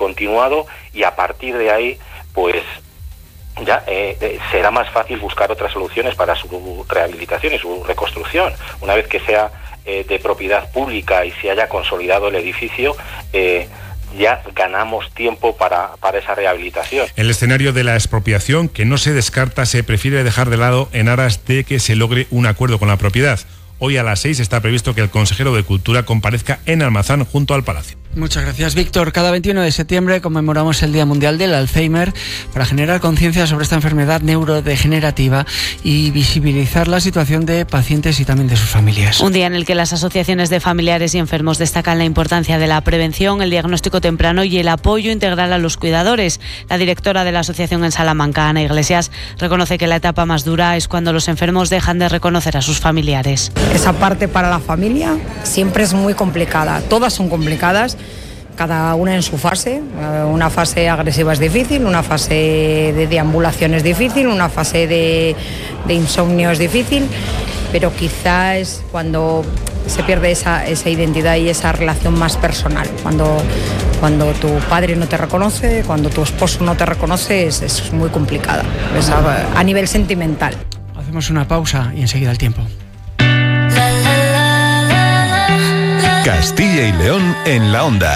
continuado, y a partir de ahí, pues ya será más fácil buscar otras soluciones para su rehabilitación y su reconstrucción. Una vez que sea de propiedad pública y se haya consolidado el edificio, ya ganamos tiempo para esa rehabilitación. El escenario de la expropiación, que no se descarta, se prefiere dejar de lado en aras de que se logre un acuerdo con la propiedad. Hoy a las 6 está previsto que el consejero de Cultura comparezca en Almazán junto al Palacio. Muchas gracias, Víctor. Cada 21 de septiembre conmemoramos el Día Mundial del Alzheimer para generar conciencia sobre esta enfermedad neurodegenerativa y visibilizar la situación de pacientes y también de sus familias. Un día en el que las asociaciones de familiares y enfermos destacan la importancia de la prevención, el diagnóstico temprano y el apoyo integral a los cuidadores. La directora de la asociación en Salamanca, Ana Iglesias, reconoce que la etapa más dura es cuando los enfermos dejan de reconocer a sus familiares. Esa parte para la familia siempre es muy complicada. Todas son complicadas, cada una en su fase. Una fase agresiva es difícil, una fase de deambulación es difícil, una fase de insomnio es difícil, pero quizá es cuando se pierde esa identidad y esa relación más personal. Cuando tu padre no te reconoce, cuando tu esposo no te reconoce, es muy complicada, a nivel sentimental. Hacemos una pausa y enseguida el tiempo. Castilla y León en la Onda.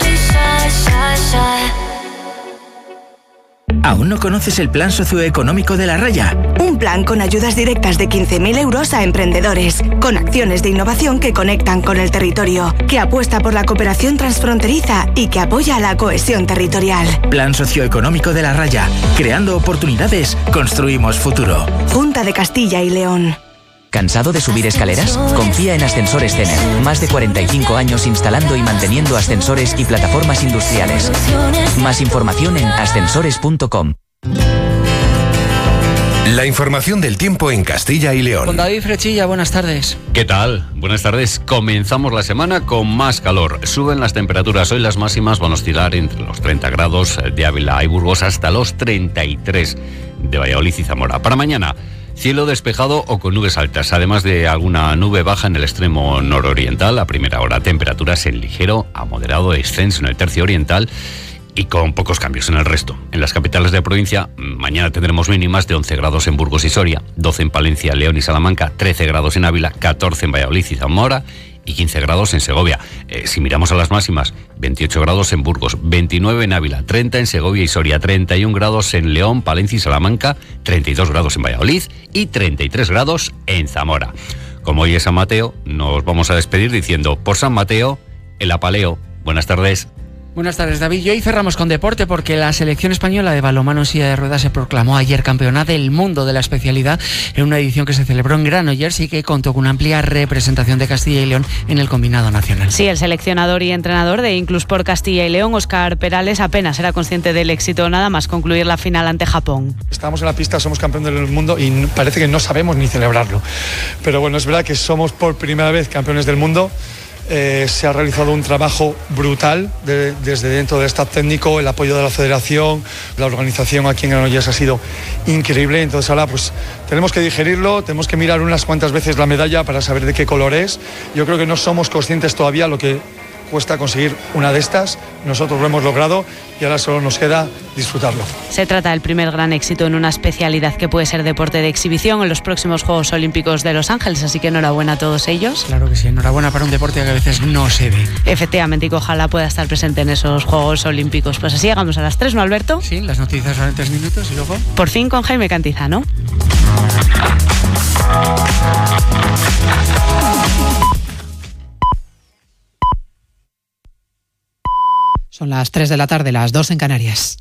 ¿Aún no conoces el plan socioeconómico de La Raya? Un plan con ayudas directas de 15.000 euros a emprendedores, con acciones de innovación que conectan con el territorio, que apuesta por la cooperación transfronteriza y que apoya la cohesión territorial. Plan socioeconómico de La Raya. Creando oportunidades, construimos futuro. Junta de Castilla y León. ¿Cansado de subir escaleras? Confía en Ascensores Zener. Más de 45 años instalando y manteniendo ascensores y plataformas industriales. Más información en ascensores.com. La información del tiempo en Castilla y León. Con David Frechilla, buenas tardes. ¿Qué tal? Buenas tardes. Comenzamos la semana con más calor. Suben las temperaturas. Hoy las máximas van a oscilar entre los 30 grados de Ávila y Burgos hasta los 33 de Valladolid y Zamora. Para mañana, cielo despejado o con nubes altas, además de alguna nube baja en el extremo nororiental. A primera hora, temperaturas en ligero a moderado descenso en el tercio oriental y con pocos cambios en el resto. En las capitales de provincia, mañana tendremos mínimas de 11 grados en Burgos y Soria, 12 en Palencia, León y Salamanca, 13 grados en Ávila, 14 en Valladolid y Zamora y 15 grados en Segovia. Si miramos a las máximas, 28 grados en Burgos, 29 en Ávila, 30 en Segovia y Soria, 31 grados en León, Palencia y Salamanca, 32 grados en Valladolid y 33 grados en Zamora. Como hoy es San Mateo, nos vamos a despedir diciendo: por San Mateo, el apaleo. Buenas tardes. Buenas tardes, David. Y hoy cerramos con deporte porque la selección española de balonmano en silla de ruedas se proclamó ayer campeona del mundo de la especialidad en una edición que se celebró en Granollers y que contó con una amplia representación de Castilla y León en el combinado nacional. Sí, el seleccionador y entrenador de Inclusport Castilla y León, Óscar Perales, apenas era consciente del éxito nada más concluir la final ante Japón. Estamos en la pista, somos campeones del mundo y parece que no sabemos ni celebrarlo. Pero bueno, es verdad que somos por primera vez campeones del mundo. Se ha realizado un trabajo brutal desde dentro del staff técnico, el apoyo de la federación, la organización aquí en Granollers ha sido increíble. Entonces ahora pues tenemos que digerirlo, tenemos que mirar unas cuantas veces la medalla para saber de qué color es. Yo creo que no somos conscientes todavía lo que cuesta conseguir una de estas. Nosotros lo hemos logrado y ahora solo nos queda disfrutarlo. Se trata del primer gran éxito en una especialidad que puede ser deporte de exhibición en los próximos Juegos Olímpicos de Los Ángeles, así que enhorabuena a todos ellos. Claro que sí, enhorabuena para un deporte que a veces no se ve. Efectivamente, y que ojalá pueda estar presente en esos Juegos Olímpicos. Pues así llegamos a las 3, ¿no, Alberto? Sí, las noticias son en 3 minutos y luego... Por fin con Jaime Cantizano. Son las 3 de la tarde, las 2 en Canarias.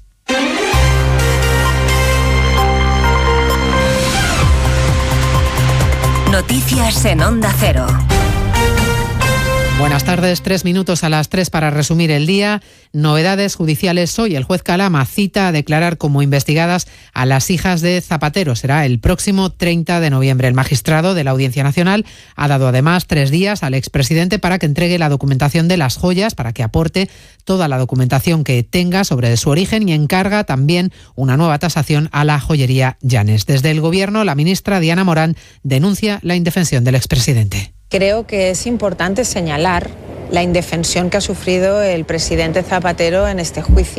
Noticias en Onda Cero. Buenas tardes, 3 minutos a las 3 para resumir el día. Novedades judiciales hoy. El juez Calama cita a declarar como investigadas a las hijas de Zapatero. Será el próximo 30 de noviembre. El magistrado de la Audiencia Nacional ha dado además 3 días al expresidente para que entregue la documentación de las joyas, para que aporte toda la documentación que tenga sobre su origen y encarga también una nueva tasación a la joyería Llanes. Desde el Gobierno, la ministra Diana Morán denuncia la indefensión del expresidente. Creo que es importante señalar la indefensión que ha sufrido el presidente Zapatero en este juicio.